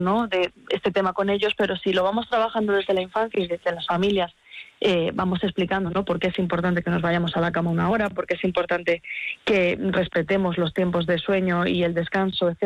¿no?, de este tema con ellos, pero si lo vamos trabajando desde la infancia y desde las familias, vamos explicando, ¿no?, por qué es importante que nos vayamos a la cama una hora, por qué es importante que respetemos los tiempos de sueño y el descanso, etc.